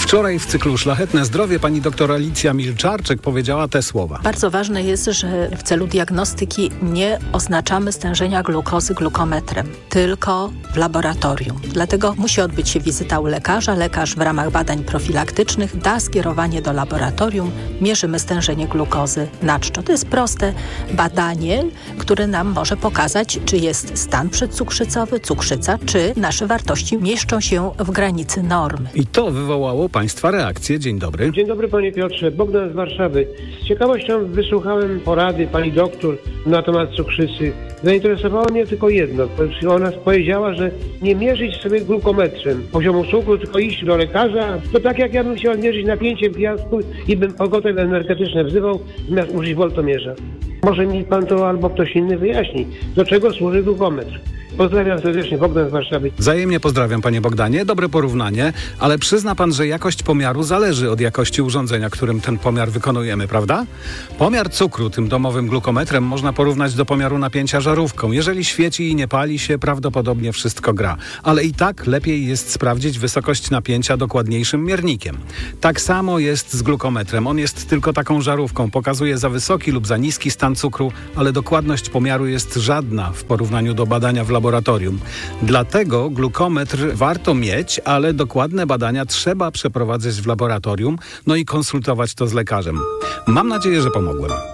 Wczoraj w cyklu Szlachetne Zdrowie pani doktor Alicja Milczarczyk powiedziała te słowa. Bardzo ważne jest, że w celu diagnostyki nie oznaczamy stężenia glukozy glukometrem, tylko w laboratorium. Dlatego musi odbyć się wizyta u lekarza. Lekarz w ramach badań profilaktycznych da skierowanie do laboratorium. Mierzymy stężenie glukozy na czczo. To jest proste badanie, które nam może pokazać, czy jest stan przedcukrzycowy, cukrzyca, czy nasze wartości mieszczą się w granicy normy. I to wywołało państwa reakcję. Dzień dobry. Dzień dobry panie Piotrze, Bogdan z Warszawy. Z ciekawością wysłuchałem porady pani doktor na temat cukrzycy. Zainteresowało mnie tylko jedno. Ona powiedziała, że nie mierzyć sobie glukometrem poziomu cukru, tylko iść do lekarza. To tak jak ja bym chciał mierzyć napięcie w gwiazdku i bym pogotowie energetyczne wzywał, zamiast użyć woltomierza. Może mi pan to albo ktoś inny wyjaśni, do czego służy glukometr. Pozdrawiam serdecznie, Bogdan z Warszawy. Wzajemnie pozdrawiam, panie Bogdanie. Dobre porównanie, ale przyzna pan, że jakość pomiaru zależy od jakości urządzenia, którym ten pomiar wykonujemy, prawda? Pomiar cukru tym domowym glukometrem można porównać do pomiaru napięcia żarówką. Jeżeli świeci i nie pali się, prawdopodobnie wszystko gra. Ale i tak lepiej jest sprawdzić wysokość napięcia dokładniejszym miernikiem. Tak samo jest z glukometrem. On jest tylko taką żarówką. Pokazuje za wysoki lub za niski stan cukru, ale dokładność pomiaru jest żadna w porównaniu do badania w laboratorium. Dlatego glukometr warto mieć, ale dokładne badania trzeba przeprowadzać w laboratorium, no i konsultować to z lekarzem. Mam nadzieję, że pomogłem.